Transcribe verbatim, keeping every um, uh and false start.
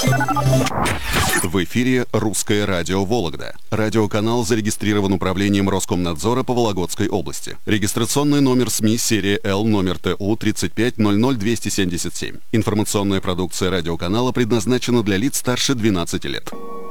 В эфире «Русское радио Вологда». Радиоканал зарегистрирован управлением Роскомнадзора по Вологодской области. Регистрационный номер СМИ серия Л, номер Т У тридцать пять ноль ноль двести семьдесят семь. Информационная продукция радиоканала предназначена для лиц старше двенадцати лет.